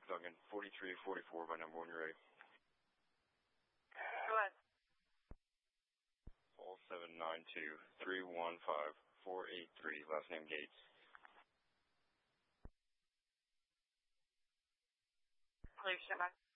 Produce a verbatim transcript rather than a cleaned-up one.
Duncan, forty-three forty-four by number one, you're ready. Go ahead. All seven nine two three one five four eight three, last name Gates. Please stand by.